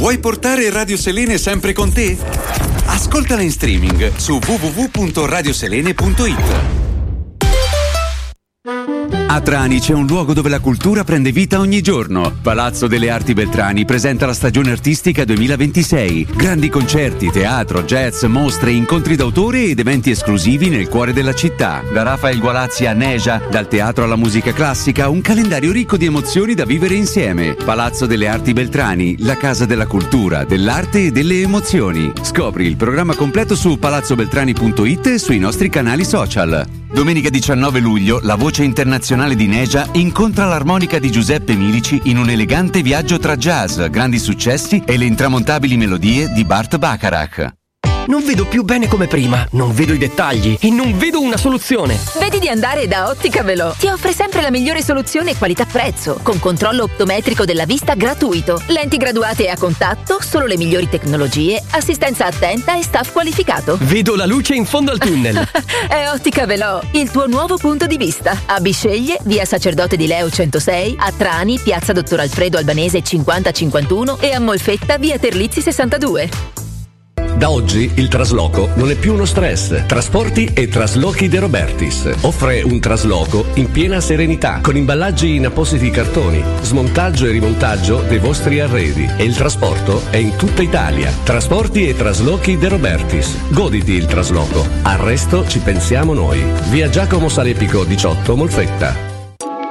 Vuoi portare Radio Selene sempre con te? Ascoltala in streaming su www.radioselene.it. A Trani c'è un luogo dove la cultura prende vita ogni giorno. Palazzo delle Arti Beltrani presenta la stagione artistica 2026. Grandi concerti, teatro, jazz, mostre, incontri d'autore ed eventi esclusivi nel cuore della città. Da Rafael Gualazzi a Neja, dal teatro alla musica classica, un calendario ricco di emozioni da vivere insieme. Palazzo delle Arti Beltrani, la casa della cultura, dell'arte e delle emozioni. Scopri il programma completo su palazzobeltrani.it e sui nostri canali social. Domenica 19 luglio, la voce internazionale di Neja incontra l'armonica di Giuseppe Milici in un elegante viaggio tra jazz, grandi successi e le intramontabili melodie di Burt Bacharach. Non vedo più bene come prima, non vedo i dettagli e non vedo una soluzione. Vedi di andare da Ottica Velò. Ti offre sempre la migliore soluzione qualità-prezzo, con controllo optometrico della vista gratuito, lenti graduate a contatto, solo le migliori tecnologie, assistenza attenta e staff qualificato. Vedo la luce in fondo al tunnel. È Ottica Velò, il tuo nuovo punto di vista. A Bisceglie, via Sacerdote di Leo 106, a Trani, piazza Dottor Alfredo Albanese 5051 e a Molfetta, via Terlizzi 62. Da oggi il trasloco non è più uno stress. Trasporti e Traslochi De Robertis offre un trasloco in piena serenità, con imballaggi in appositi cartoni, smontaggio e rimontaggio dei vostri arredi, e il trasporto è in tutta Italia. Trasporti e Traslochi De Robertis. Goditi il trasloco. Al resto ci pensiamo noi. Via Giacomo Salepico 18, Molfetta.